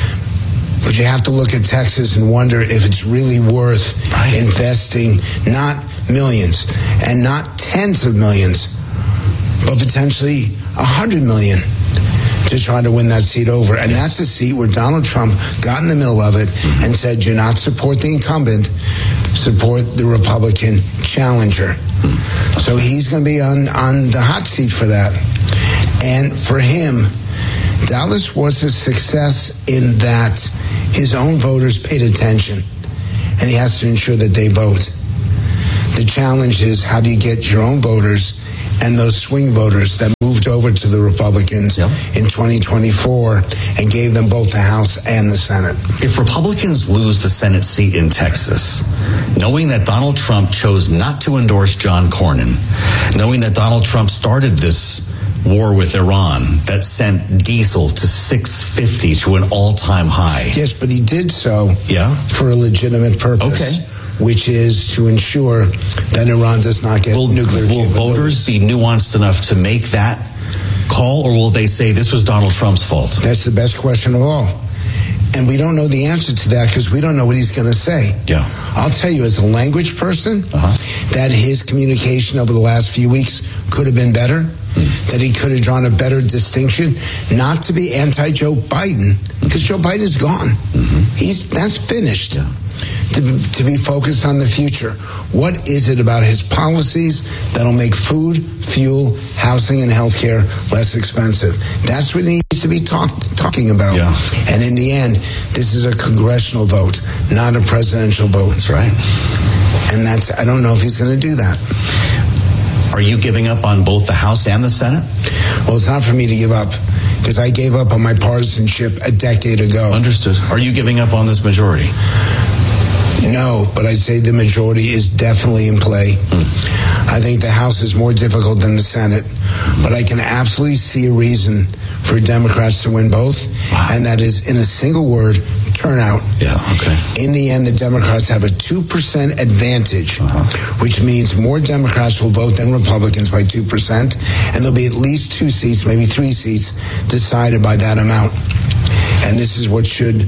But you have to look at Texas and wonder if it's really worth investing not millions and not tens of millions, but potentially $100 million to try to win that seat over. And that's a seat where Donald Trump got in the middle of it and said, do not support the incumbent, support the Republican challenger. So he's going to be on the hot seat for that. And for him, Dallas was a success in that his own voters paid attention, and he has to ensure that they vote. The challenge is, how do you get your own voters and those swing voters that moved over to the Republicans in 2024 and gave them both the House and the Senate? If Republicans lose the Senate seat in Texas, knowing that Donald Trump chose not to endorse John Cornyn, knowing that Donald Trump started this war with Iran that sent diesel to $6.50 to an all-time high. Yes, but he did so for a legitimate purpose. Okay. Which is to ensure that Iran does not get nuclear. Will voters be nuanced enough to make that call, or will they say this was Donald Trump's fault? That's the best question of all. And we don't know the answer to that because we don't know what he's going to say. Yeah. I'll tell you, as a language person, that his communication over the last few weeks could have been better, that he could have drawn a better distinction, not to be anti-Joe Biden, because Joe Biden is gone. That's finished. Yeah. To be focused on the future. What is it about his policies that'll make food, fuel, housing, and healthcare less expensive? That's what he needs to be talking about. Yeah. And in the end, this is a congressional vote, not a presidential vote. That's right. And I don't know if he's going to do that. Are you giving up on both the House and the Senate? Well, it's not for me to give up, because I gave up on my partisanship a decade ago. Understood. Are you giving up on this majority? No, but I'd say the majority is definitely in play. I think the House is more difficult than the Senate, but I can absolutely see a reason for Democrats to win both, and that is, in a single word, turnout. Yeah, okay. In the end, the Democrats have a 2% advantage, which means more Democrats will vote than Republicans by 2%, and there'll be at least 2 seats, maybe 3 seats, decided by that amount. And this is what should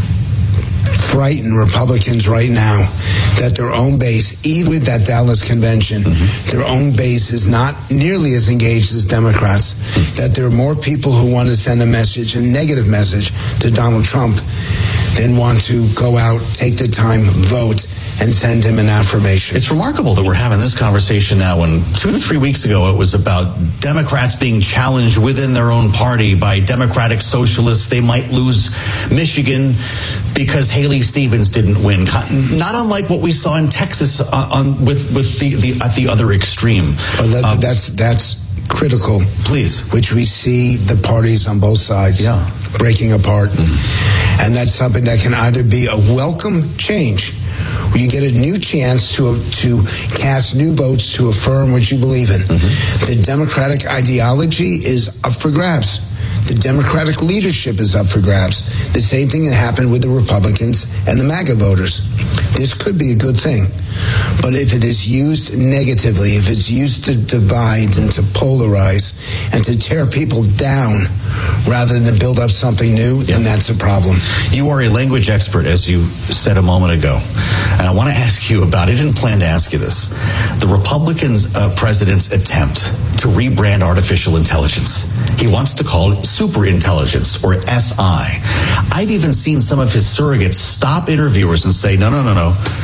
frighten Republicans right now, that their own base, even with that Dallas convention, their own base is not nearly as engaged as Democrats, that there are more people who want to send a message, a negative message, to Donald Trump than want to go out, take the time, vote, and send him an affirmation. It's remarkable that we're having this conversation now when 2 to 3 weeks ago it was about Democrats being challenged within their own party by Democratic socialists. They might lose Michigan because Haley Stevens didn't win. Not unlike what we saw in Texas with at the other extreme. That's critical. Please. Which we see the parties on both sides breaking apart. And that's something that can either be a welcome change, where you get a new chance to cast new votes to affirm what you believe in. The Democratic ideology is up for grabs. The Democratic leadership is up for grabs. The same thing that happened with the Republicans and the MAGA voters. This could be a good thing. But if it is used negatively, if it's used to divide and to polarize and to tear people down rather than build up something new, then that's a problem. You are a language expert, as you said a moment ago. And I want to ask you about, I didn't plan to ask you this, the Republicans' president's attempt to rebrand artificial intelligence. He wants to call it superintelligence, or SI. I've even seen some of his surrogates stop interviewers and say, no.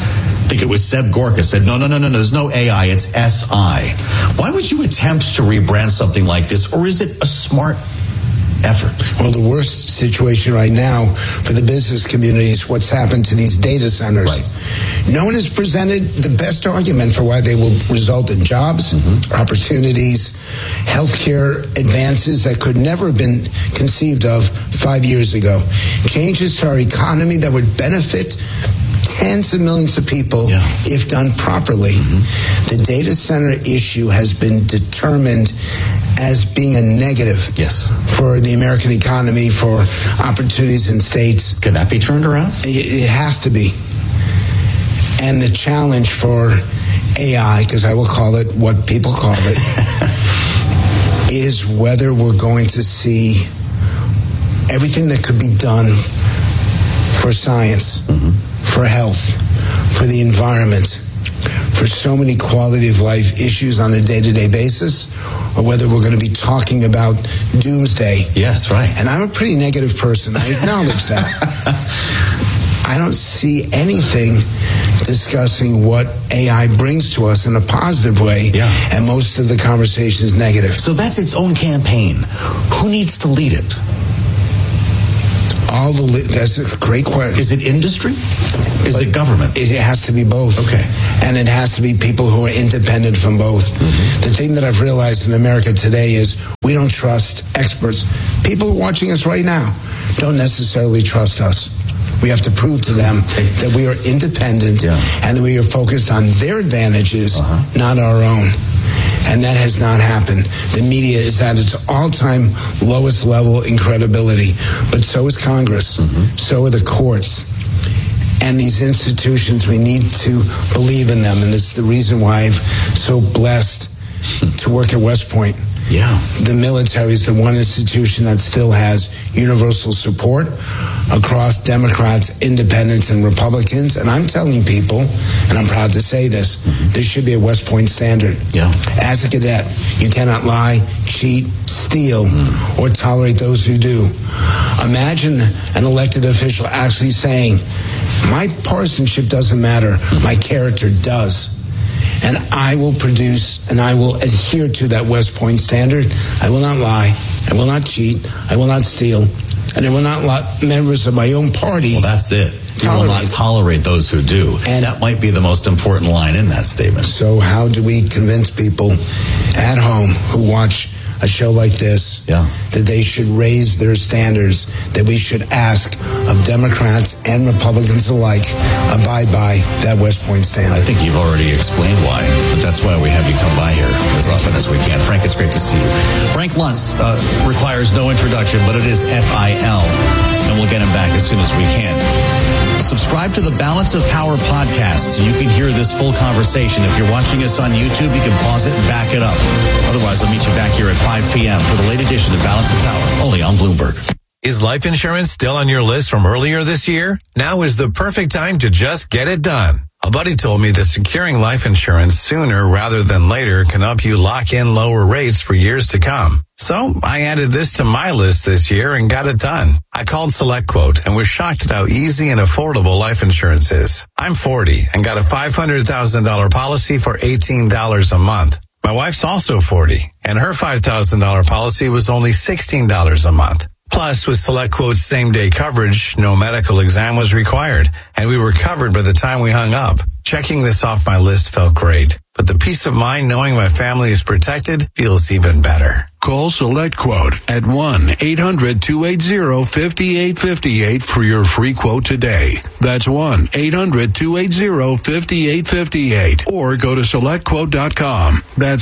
think it was Seb Gorka, said, no, there's no AI, it's SI. Why would you attempt to rebrand something like this, or is it a smart effort? Well, the worst situation right now for the business community is what's happened to these data centers. Right. No one has presented the best argument for why they will result in jobs, opportunities, healthcare advances that could never have been conceived of 5 years ago. Changes to our economy that would benefit tens of millions of people if done properly. The data center issue has been determined as being a negative for the American economy, for opportunities in states. Could that be turned around? It has to be. And the challenge for AI, because I will call it what people call it, is whether we're going to see everything that could be done for science, for health, for the environment, for so many quality of life issues on a day-to-day basis, or whether we're going to be talking about doomsday. Yes, right. And I'm a pretty negative person. I acknowledge that. I don't see anything discussing what AI brings to us in a positive way, and most of the conversation is negative. So that's its own campaign. Who needs to lead it? That's a great question. Is it industry? Is it government? It has to be both. Okay. And it has to be people who are independent from both. The thing that I've realized in America today is we don't trust experts. People watching us right now don't necessarily trust us. We have to prove to them that we are independent and that we are focused on their advantages, not our own. And that has not happened. The media is at its all-time lowest level in credibility. But so is Congress. So are the courts. And these institutions, we need to believe in them. And this is the reason why I'm so blessed to work at West Point. The military is the one institution that still has universal support across Democrats, independents, and Republicans. And I'm telling people, and I'm proud to say this, there should be a West Point standard. As a cadet, you cannot lie, cheat, steal, or tolerate those who do. Imagine an elected official actually saying, my partisanship doesn't matter, my character does. And I will produce and I will adhere to that West Point standard. I will not lie. I will not cheat. I will not steal. And I will not let members of my own party. Well, that's it. You will not tolerate those who do. And that might be the most important line in that statement. So how do we convince people at home who watch a show like this that they should raise their standards, that we should ask of Democrats and Republicans alike abide by that West Point standard? I think you've already explained why, but that's why we have you come by here as often as we can. Frank, it's great to see you. Frank Luntz requires no introduction, but it is FIL, and we'll get him back as soon as we can. Subscribe to the Balance of Power podcast so you can hear this full conversation. If you're watching us on YouTube, you can pause it and back it up. Otherwise, I'll meet you back here at 5 p.m. for the late edition of Balance of Power, only on Bloomberg. Is life insurance still on your list from earlier this year? Now is the perfect time to just get it done. A buddy told me that securing life insurance sooner rather than later can help you lock in lower rates for years to come. So I added this to my list this year and got it done. I called SelectQuote and was shocked at how easy and affordable life insurance is. I'm 40 and got a $500,000 policy for $18 a month. My wife's also 40 and her $5,000 policy was only $16 a month. Plus, with SelectQuote's same-day coverage, no medical exam was required, and we were covered by the time we hung up. Checking this off my list felt great, but the peace of mind knowing my family is protected feels even better. Call SelectQuote at 1-800-280-5858 for your free quote today. That's 1-800-280-5858. Or go to SelectQuote.com. That's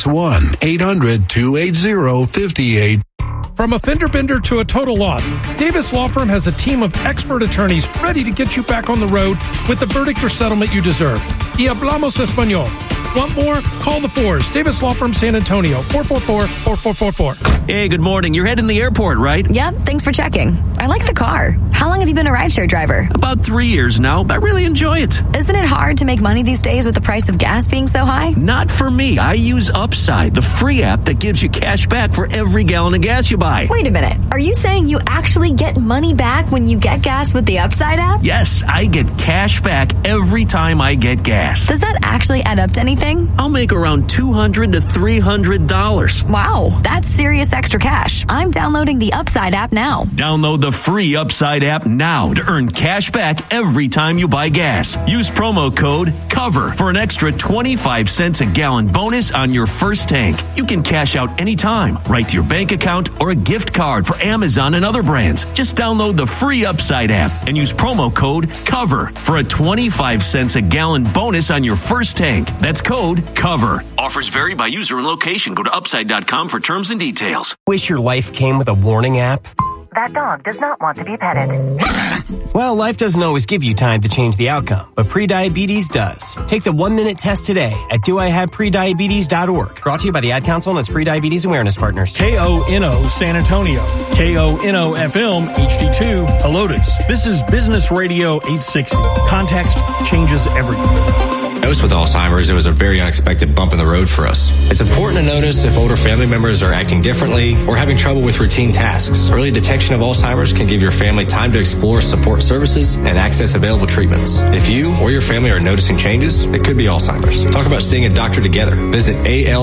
1-800-280-5858. From a fender bender to a total loss, Davis Law Firm has a team of expert attorneys ready to get you back on the road with the verdict or settlement you deserve. Y hablamos español. Want more? Call the Fours. Davis Law Firm San Antonio, 444-4444. Hey, good morning. You're heading to the airport, right? Yep, thanks for checking. I like the car. How long have you been a rideshare driver? About 3 years now, but I really enjoy it. Isn't it hard to make money these days with the price of gas being so high? Not for me. I use Upside, the free app that gives you cash back for every gallon of gas you buy. Wait a minute. Are you saying you actually get money back when you get gas with the Upside app? Yes, I get cash back every time I get gas. Does that actually add up to anything? I'll make around $200 to $300. Wow, that's serious extra cash. I'm downloading the Upside app now. Download the free Upside app now to earn cash back every time you buy gas. Use promo code COVER for an extra 25 cents a gallon bonus on your first tank. You can cash out anytime, right to your bank account or a gift card for Amazon and other brands. Just download the free Upside app and use promo code COVER for a 25 cents a gallon bonus on your first tank. That's code COVER. Offers vary by user and location. Go to upside.com for terms and details. Wish your life came with a warning app? That dog does not want to be petted. Well, life doesn't always give you time to change the outcome, but prediabetes does. Take the 1-minute test today at doihaveprediabetes.org. Brought to you by the Ad Council and its Prediabetes Awareness Partners. KONO San Antonio. KONO FM HD2 Helotes. This is Business Radio 860. Context changes everything. With Alzheimer's, it was a very unexpected bump in the road for us. It's important to notice if older family members are acting differently or having trouble with routine tasks. Early detection of Alzheimer's can give your family time to explore support services and access available treatments. If you or your family are noticing changes, it could be Alzheimer's. Talk about seeing a doctor together. Visit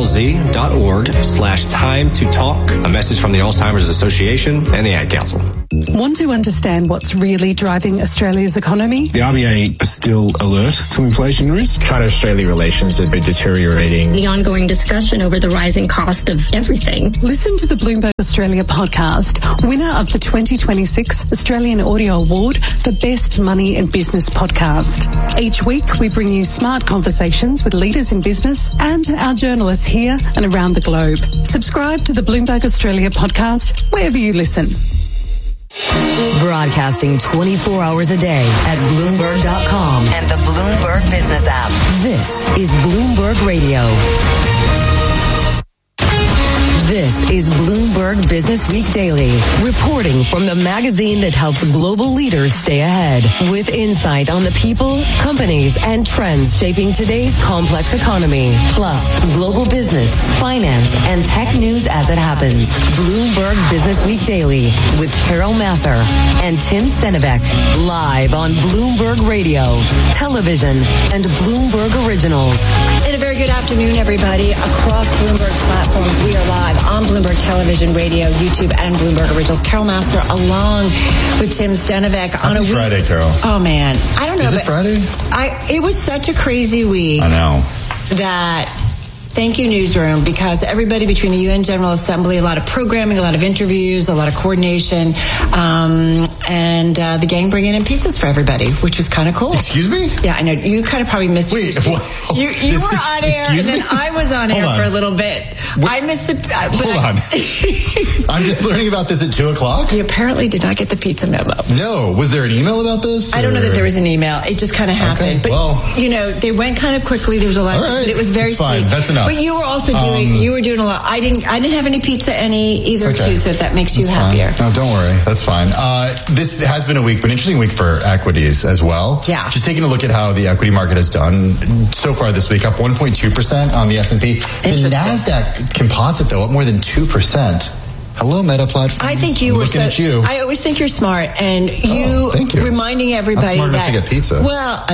alz.org/time to talk. A message from the Alzheimer's Association and the Ad Council. Want to understand what's really driving Australia's economy? The RBA is still alert to inflation risk. China-Australia relations have been deteriorating. The ongoing discussion over the rising cost of everything. Listen to the Bloomberg Australia podcast, winner of the 2026 Australian Audio Award for Best Money and Business Podcast. Each week, we bring you smart conversations with leaders in business and our journalists here and around the globe. Subscribe to the Bloomberg Australia podcast wherever you listen. Broadcasting 24 hours a day at Bloomberg.com and the Bloomberg Business app. This is Bloomberg Radio. This is Bloomberg Business Week Daily, reporting from the magazine that helps global leaders stay ahead, with insight on the people, companies, and trends shaping today's complex economy, plus global business, finance, and tech news as it happens. Bloomberg Business Week Daily with Carol Masser and Tim Stenivek, live on Bloomberg Radio, television, and Bloomberg Originals. And a very good afternoon, everybody. Across Bloomberg platforms, we are live on Bloomberg Television, Radio, YouTube, and Bloomberg Originals. Carol Masser along with Tim Stenivek on a week. Friday, Carol. Oh, man. I don't know. Is it Friday? It was such a crazy week. I know. That... Thank you, Newsroom, because everybody between the UN General Assembly, a lot of programming, a lot of interviews, a lot of coordination, and the gang bringing in pizzas for everybody, which was kind of cool. Excuse me? Yeah, I know. You kind of probably missed it. Wait, you were on air, and then I was on air for a little bit. I missed the... Hold on. I'm just learning about this at 2 o'clock? You apparently did not get the pizza memo. No. Was there an email about this? I don't know that there was an email. It just kind of happened. Okay, but, they went kind of quickly. There was a lot, but it was very sweet. Fine. That's enough. But you were also doing a lot. I didn't have any pizza either too, so if that makes you happier. Fine. No, don't worry. That's fine. This has been an interesting week for equities as well. Yeah. Just taking a look at how the equity market has done so far this week, up 1.2% on the S&P. The NASDAQ composite, though, up more than 2%. Hello, Meta Platform. I think you were looking at you. I always think you're smart, and you reminding everybody not smart enough to get pizza. Well,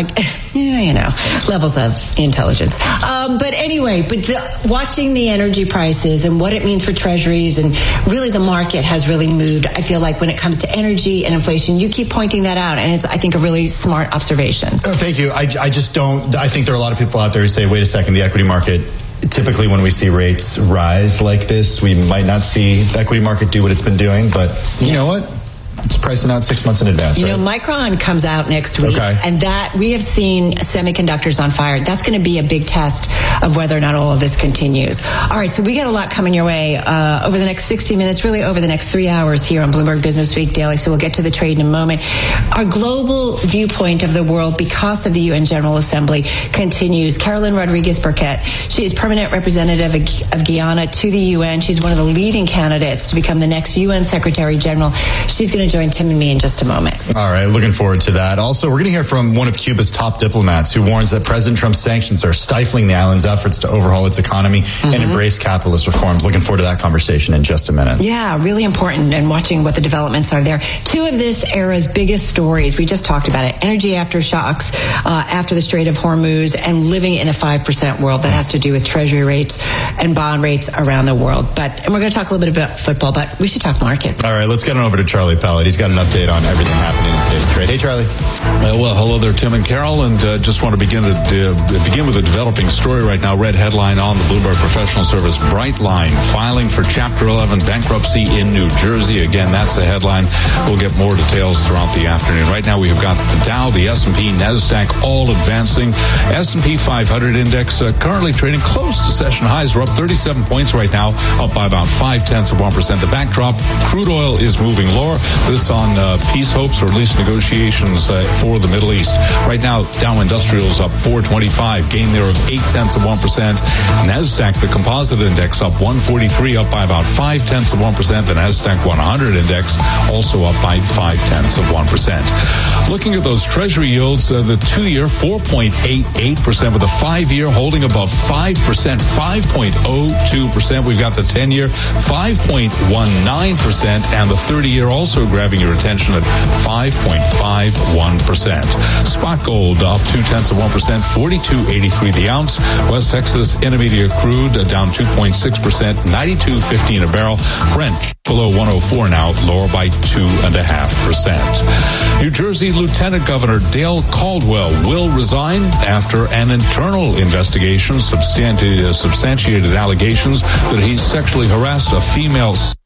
levels of intelligence. But anyway, watching the energy prices and what it means for treasuries, and really the market has really moved. I feel like when it comes to energy and inflation, you keep pointing that out, and it's, I think, a really smart observation. Oh, thank you. I just don't. I think there are a lot of people out there who say, "Wait a second, the equity market." Typically, when we see rates rise like this, we might not see the equity market do what it's been doing. But you know what? It's pricing out 6 months in advance. Micron comes out next week, and that we have seen semiconductors on fire. That's going to be a big test of whether or not all of this continues. All right, so we got a lot coming your way over the next 60 minutes, really over the next 3 hours here on Bloomberg Business Week Daily. So we'll get to the trade in a moment. Our global viewpoint of the world, because of the UN General Assembly, continues. Carolyn Rodriguez-Burkett, she is permanent representative of Guyana to the UN. She's one of the leading candidates to become the next UN Secretary General. She's going to to join Tim and me in just a moment. All right, looking forward to that. Also, we're going to hear from one of Cuba's top diplomats who warns that President Trump's sanctions are stifling the island's efforts to overhaul its economy and embrace capitalist reforms. Looking forward to that conversation in just a minute. Yeah, really important, and watching what the developments are there. Two of this era's biggest stories, we just talked about it, energy aftershocks after the Strait of Hormuz, and living in a 5% world that has to do with treasury rates and bond rates around the world. And we're going to talk a little bit about football, but we should talk markets. All right, let's get on over to Charlie Pellet. He's got an update on everything happening in today's trade. Hey, Charlie. Well, hello there, Tim and Carol, and just want to begin with a developing story right now. Red headline on the Bloomberg Professional Service: Brightline filing for Chapter 11 bankruptcy in New Jersey. Again, that's the headline. We'll get more details throughout the afternoon. Right now, we have got the Dow, the S&P, NASDAQ all advancing. S&P 500 index currently trading close to session highs. We're up 37 points right now, up by about 0.5%. The backdrop: crude oil is moving lower. This on peace hopes, or at least negotiations for the Middle East. Right now, Dow Industrials up 425, gain there of 0.8%. NASDAQ, the composite index, up 143, up by about 0.5%. The NASDAQ 100 index also up by 0.5%. Looking at those treasury yields, the 2-year 4.88%, with the 5-year holding above 5%, 5.02%. We've got the 10-year 5.19%, and the 30-year also grabbing your attention at 5.51%. Spot gold up 0.2%, $42.83 the ounce. West Texas Intermediate crude down 2.6%, $92.15 a barrel. Brent below 104 now, lower by 2.5%. New Jersey Lieutenant Governor Dale Caldwell will resign after an internal investigation substantiated allegations that he sexually harassed a female